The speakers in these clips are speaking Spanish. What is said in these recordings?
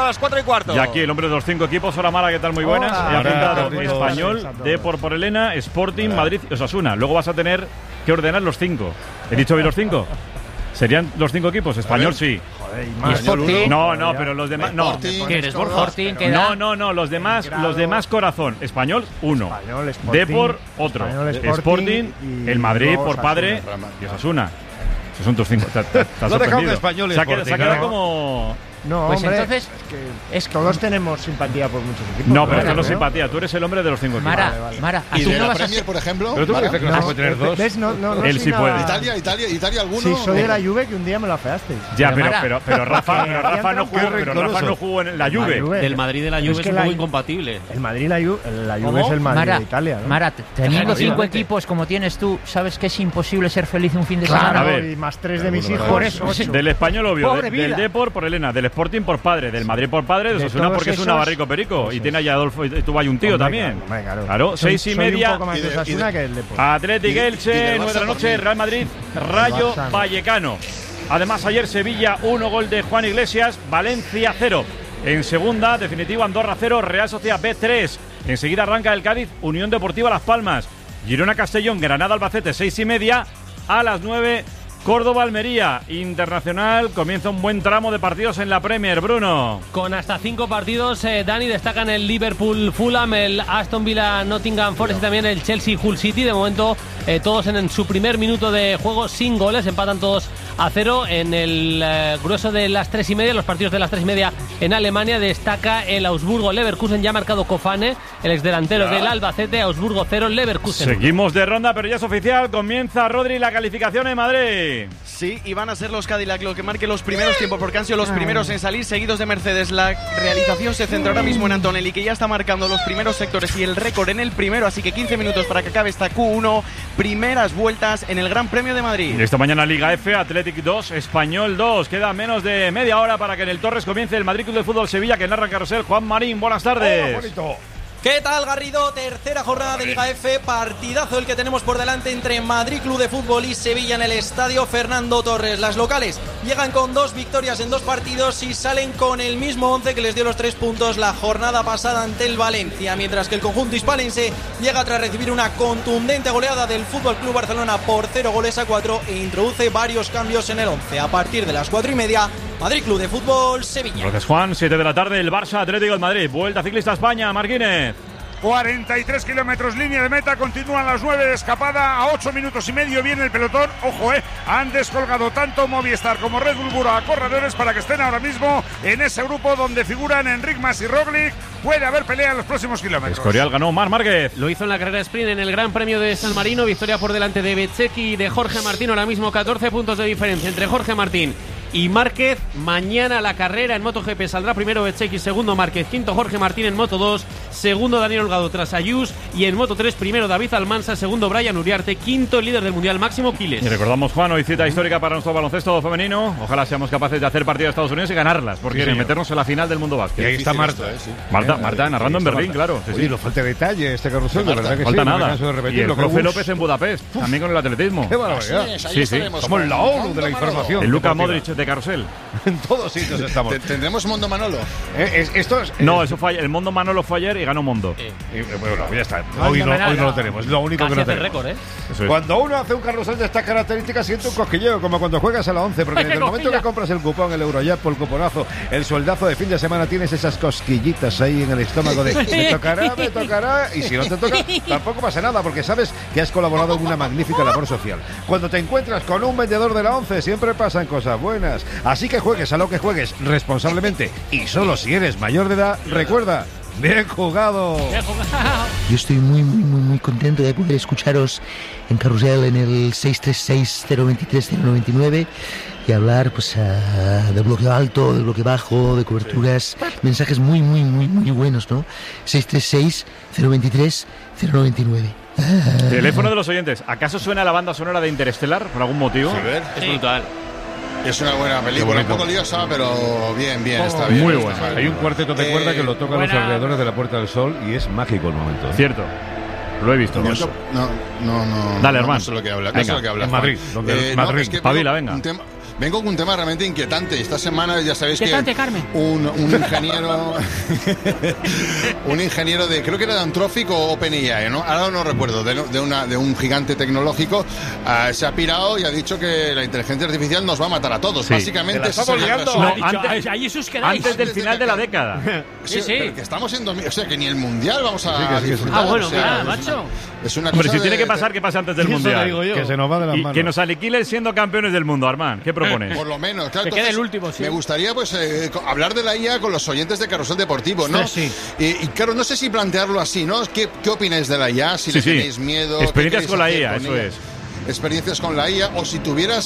a las 4:15. Y aquí el hombre de los 5 equipos. Hola Mara, ¿qué tal? Muy buenas. He apuntado Español, Depor por Elena, Sporting, Madrid y Osasuna. Luego vas a tener que ordenar los 5. ¿He dicho bien los 5? ¿Serían los 5 equipos? Español sí. Joder, ¿Y Sporting? No, pero los demás no. ¿Qué eres, Borja? No, los demás corazón. Español 1. Español, Sporting, Depor otro. Sporting el Madrid luego por padre y Osasuna. Esos son tus 5. Estás Lo he dejado de sorprendido. Español y Se ha Sporting, quedado ¿no? como... No, Pues hombre, entonces, es que todos tenemos simpatía por muchos equipos. No, pero esto no es creo. simpatía. Tú eres el hombre de los 5 equipos. Mara, ¿Y tú de no la vas a Premier, ser... por ejemplo? Pero tú Mara? dices que no se puede tener dos. ¿Ves? No Él soy sí puede. nada- ¿Italia alguno? Sí, soy de la Juve, que un día me lo afeaste. Ya, Pero Mara, pero Rafa no jugó en la Juve. Del Madrid y de la Juve es un poco incompatible. El Madrid y la Juve es el Madrid de Italia, ¿no? Mara, teniendo 5 Obviamente. equipos como tienes tú, ¿sabes que es imposible ser feliz un fin de Claro, semana? A ver. y más 3 de mis hijos. Por eso, 8. Del Español, obvio. Pobre Del vida. Depor por Elena. Del Sporting por padre. Del Madrid por padre. De De Osasuna todos porque es un esos, navarrico perico. Y tiene allá Adolfo. Y tú hay un tío Hombre, también. claro. Claro, 6:30. Un poco más de Osasuna que el Depor. Atlético Elche, del 9 de la Barça noche, por mí. Real Madrid, Rayo Barça no. Vallecano. Además, ayer Sevilla 1, gol de Juan Iglesias, Valencia 0. En segunda, definitivo Andorra 0, Real Sociedad B 3. Enseguida arranca el Cádiz, Unión Deportiva Las Palmas. Girona Castellón, Granada Albacete, 6:30. A las 9, Córdoba Almería. Internacional, comienza un buen tramo de partidos en la Premier, Bruno. Con hasta 5 partidos, Dani, destacan el Liverpool-Fulham, el Aston Villa-Nottingham Forest y también el Chelsea-Hull City. De momento, todos en su primer minuto de juego sin goles, empatan todos a 0. En el grueso de las 3:30, los partidos de las 3:30 en Alemania, destaca el Augsburgo-Leverkusen. Ya ha marcado Kofane, el exdelantero del Albacete. Augsburgo 0, Leverkusen. Seguimos de ronda, pero ya es oficial. Comienza, Rodri, la calificación en Madrid. Sí, y van a ser los Cadillac los que marquen los primeros tiempos, porque han sido los primeros en salir, seguidos de Mercedes. La realización se centra ahora mismo en Antonelli, que ya está marcando los primeros sectores y el récord en el primero, así que 15 minutos para que acabe esta Q1. Primeras vueltas en el Gran Premio de Madrid. Esta mañana Liga F, Athletic 2, Español 2. Queda menos de media hora para que en el Torres comience el Madrid Club de Fútbol Sevilla, que narra Carrusel. Juan Marín, buenas tardes. ¿Qué tal, Garrido? Tercera jornada de Liga F, partidazo el que tenemos por delante entre Madrid Club de Fútbol y Sevilla en el estadio Fernando Torres. Las locales llegan con 2 victorias en 2 partidos y salen con el mismo 11 que les dio los 3 puntos la jornada pasada ante el Valencia, mientras que el conjunto hispalense llega tras recibir una contundente goleada del FC Barcelona por 0-4 e introduce varios cambios en el 11. A partir de las 4:30, Madrid Club de Fútbol Sevilla. Gracias, Juan. 7 de la tarde, el Barça Atlético de Madrid. Vuelta ciclista a España, Marquínez. 43 kilómetros línea de meta, continúan las 9 de escapada, a 8 minutos y medio viene el pelotón. Ojo, han descolgado tanto Movistar como Red Bull Bura a corredores para que estén ahora mismo en ese grupo donde figuran Enric Mas y Roglic. Puede haber pelea en los próximos kilómetros. Escorial ganó Marc Márquez. Lo hizo en la carrera sprint en el Gran Premio de San Marino, victoria por delante de Bezzecchi y de Jorge Martín. Ahora mismo 14 puntos de diferencia entre Jorge Martín y Márquez. Mañana la carrera en MotoGP saldrá primero Bezzecchi, segundo Márquez, quinto Jorge Martín en Moto2, segundo Daniel Holgado tras Ayús, y en Moto3 primero David Almansa, segundo Brian Uriarte, quinto el líder del Mundial Máximo Quiles. Y recordamos, Juan, hoy cita histórica para nuestro baloncesto femenino. Ojalá seamos capaces de hacer partido a Estados Unidos y ganarlas, porque meternos en la final del mundo básquet. Y ahí está Marta. Marta narrando en Berlín, claro. Sí, Oye, no falta detalle este carrusel, de verdad que falta sí. No me nada. canso de Y repetirlo. el profe López en Budapest, también con el atletismo. ¡Qué barbaridad! Sí. Somos la ONU de la información. El Luka deportiva. Modric de Carrusel. En todos sitios estamos. ¿Tendremos Mondo Manolo? Esto es, No, eso fue ayer. El Mondo Manolo fue ayer y ganó Mondo. bueno, ya está. Hoy no lo tenemos. Es lo único que no tenemos. récord, ¿eh? Eso es. Cuando uno hace un carrusel de estas características siente un cosquilleo, como cuando juegas a la 11, porque desde el momento que compras el cupón, el Eurojackpot, el cuponazo, el sueldazo de fin de semana, tienes esas cosquillitas ahí en el estómago de me tocará, y si no te toca, tampoco pasa nada, porque sabes que has colaborado en una magnífica labor social. Cuando te encuentras con un vendedor de la 11, siempre pasan cosas buenas. Así que juegues a lo que juegues responsablemente, y solo si eres mayor de edad, recuerda, ¡bien jugado! Yo estoy muy contento de poder escucharos en Carrusel en el 636-023-099 y hablar pues del bloque alto, del bloque bajo, de coberturas, mensajes muy buenos, ¿no? 636-023-099. Teléfono de los oyentes. ¿Acaso suena la banda sonora de Interestelar por algún motivo? Es brutal. Es una buena película, un poco liosa, pero bien, está bien. Muy buena. Hay un cuarteto de cuerda que lo tocan los alrededores de la Puerta del Sol y es mágico el momento. Cierto. Lo he visto. No. Dale, hermano. No sé lo que habla. Venga, No sé lo que habla. en Madrid, donde Madrid. Es que Pabila, venga. vengo con un tema realmente inquietante. Esta semana ya sabéis que Carmen. un ingeniero un ingeniero de, creo que era de Anthropic o OpenAI, ¿no? Ahora no recuerdo, de un gigante tecnológico, se ha pirado y ha dicho que la inteligencia artificial nos va a matar a todos. Sí. Básicamente antes del final de la década. Sí. Pero que estamos en 2000, o sea que ni el mundial vamos a disfrutar. Bueno, mira, macho. Es una Hombre, si tiene que pasar, que pase antes del mundial. Que se nos va de las manos. Que nos aniquilen siendo campeones del mundo, Armand. ¿Qué propones? Por lo menos, claro. Que quede el último, sí. Me gustaría pues hablar de la IA con los oyentes de Carrusel Deportivo, ¿no? Sí. Y claro, no sé si plantearlo así, ¿no? ¿Qué opináis de la IA? Si le tenéis miedo. Experiencias con la IA, eso es. Experiencias con la IA, o si tuvieras,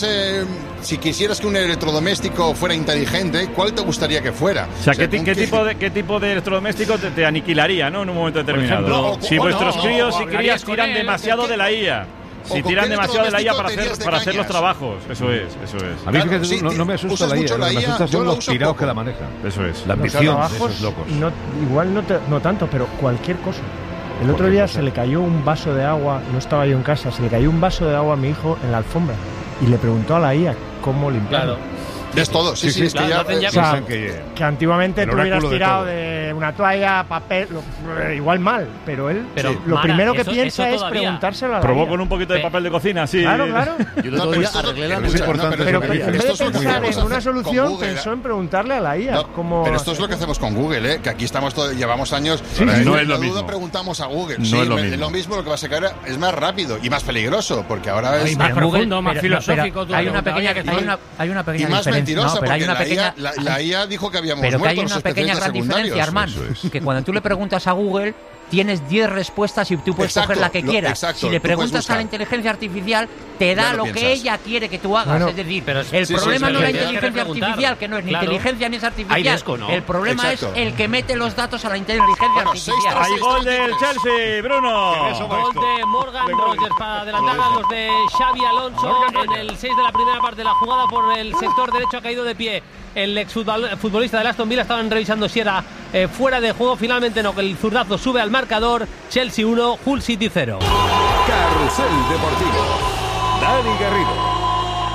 si quisieras que un electrodoméstico fuera inteligente, ¿cuál te gustaría que fuera? O sea, ¿qué tipo de electrodoméstico te aniquilaría, ¿no? En un momento determinado. Si vuestros críos y crías tiran demasiado de la IA. Si tiran demasiado de la IA para hacer los trabajos. Eso es. A mí no me asusta la IA, me asusta son los tirados que la manejan. Eso es. La ambición de esos locos. Igual no tanto, pero cualquier cosa. El otro día se le cayó un vaso de agua, no estaba yo en casa, se le cayó un vaso de agua a mi hijo en la alfombra y le preguntó a la IA cómo limpiarlo. Claro. Es todo, sí, es que ya... O sea, que antiguamente tú hubieras tirado de una toalla, papel, igual mal, pero él lo primero que piensa es preguntárselo a la Probó IA. con un poquito de papel de cocina, sí. Claro. Yo lo otro día arreglé la mesa. Pero en vez de pensar en una solución, pensó en preguntarle a la IA. Pero esto es lo que hacemos con Google, que aquí estamos llevamos años. No es lo mismo. Preguntamos a Google. No es lo mismo. Es lo mismo, lo que va a sacar es más rápido y más peligroso, porque ahora es más profundo, más filosófico. Hay una pequeña diferencia. Mentirosa, pero hay una pequeña, la IA dijo que habíamos pero muerto. Pero que hay una pequeña gran diferencia, Armand, que cuando tú le preguntas a Google tienes 10 respuestas y tú puedes coger la que quieras. Si le preguntas a la inteligencia artificial, te da lo que ella quiere que tú hagas. Bueno, es decir, el problema no es la inteligencia artificial, que no es ni inteligencia ni es artificial. El problema es el que mete los datos a la inteligencia artificial. Hay gol del Chelsea, Bruno. Gol de Morgan Rogers para adelantar a los de Xabi Alonso en el 6 de la primera parte de la jugada. Por el sector derecho ha caído de pie el exfutbolista del Aston Villa. Estaban revisando si era fuera de juego. Finalmente no, que el zurdazo sube al marcador. Chelsea 1, Hull City 0. Carrusel Deportivo. Dani Garrido.